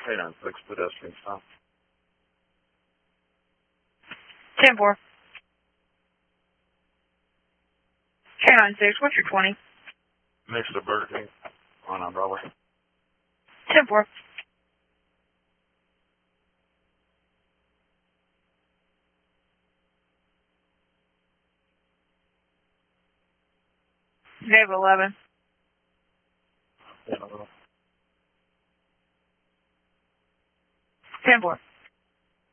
896 pedestrian stop. 10-4. 896, what's your 20? Next to Burger King on Broadway. 10-4. Dave 11. Yeah, 10-4.